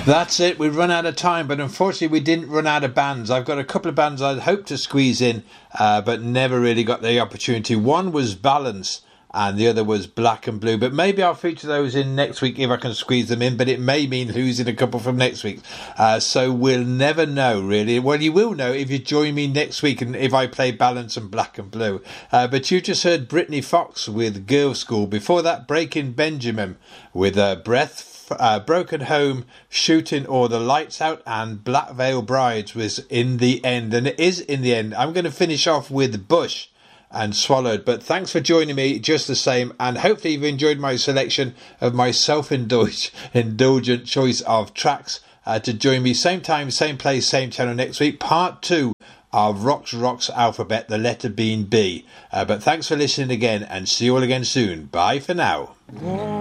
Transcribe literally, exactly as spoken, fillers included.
That's it, we've run out of time, but unfortunately we didn't run out of bands. I've got a couple of bands I'd hoped to squeeze in, uh, but never really got the opportunity. One was Balance, and the other was Black and Blue, but maybe I'll feature those in next week if I can squeeze them in, but it may mean losing a couple from next week, uh, so we'll never know really. Well, you will know if you join me next week and if I play Balance and Black and Blue, uh, but you just heard Brittany Fox with Girls School. Before that, Breaking Benjamin with uh, Breath, uh, Broken Home, Shooting All the Lights Out, and Black Veil Brides was In the End, and it is In the End. I'm going to finish off with Bush and Swallowed, but thanks for joining me just the same, and hopefully you've enjoyed my selection of my self-indulgent indulgent choice of tracks. Uh, to join me same time, same place, same channel next week, part two of Rocks Rocks Alphabet, the letter being B. Uh, but thanks for listening again, and see you all again soon. Bye for now.